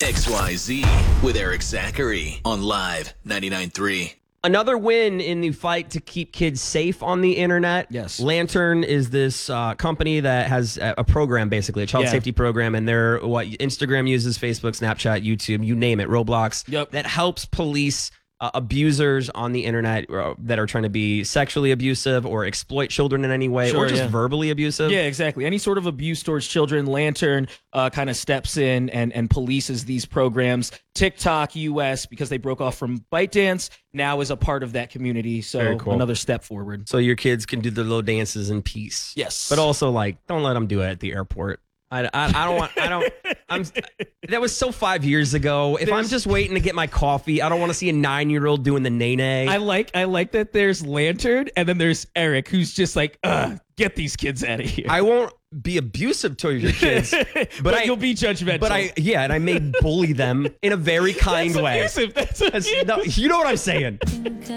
XYZ with Eric Zachary on Live 99.3. Another win in the fight to keep kids safe on the internet. Yes. Lantern is this company that has a program, basically, a child safety program, and they're what Instagram uses, Facebook, Snapchat, YouTube, you name it, Roblox, that helps police abusers on the internet that are trying to be sexually abusive or exploit children in any way, or just verbally abusive. Yeah, exactly. Any sort of abuse towards children, Lantern kind of steps in and polices these programs. TikTok US, because they broke off from ByteDance, now is a part of that community. So another step forward. So your kids can do their little dances in peace. Yes. But also, don't let them do it at the airport. That was so 5 years ago. If I'm just waiting to get my coffee, I don't want to see a 9-year-old doing the nay-nay. I like that there's Lantern and then there's Eric, who's just like, get these kids out of here. I won't be abusive to your kids, but you'll be judgmental. But I may bully them in a very kind way. That's abusive. No, you know what I'm saying.